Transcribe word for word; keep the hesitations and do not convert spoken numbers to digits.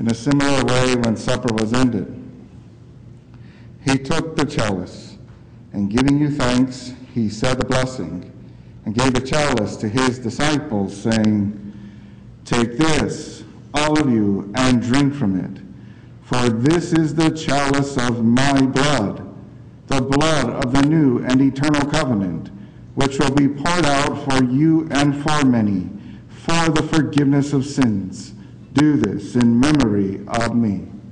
In a similar way, when supper was ended, he took the chalice, and giving you thanks, he said a blessing, and gave the chalice to his disciples, saying, "Take this, all of you, and drink from it. For this is the chalice of my blood, the blood of the new and eternal covenant, which will be poured out for you and for many, for the forgiveness of sins. Do this in memory of me."